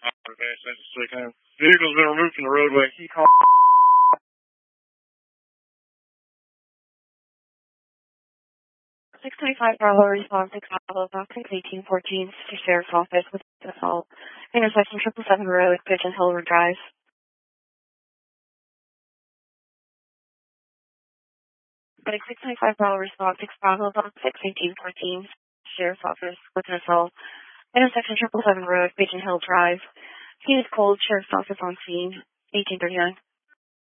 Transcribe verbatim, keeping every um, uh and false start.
Okay, so that's just like, vehicle's been removed from the roadway. He called. six twenty-five Bravo response, six Bravo, Box six eighteen fourteen, to Sheriff's Office with assault. Intersection triple seven Road, Pigeon Hill Drive. six twenty-five Bravo response, six Bravo, Box six eighteen fourteen, Sheriff's Office with an assault. Intersection triple seven Road, Pigeon Hill Drive. He is cold, Sheriff's Office on scene, eighteen thirty-nine.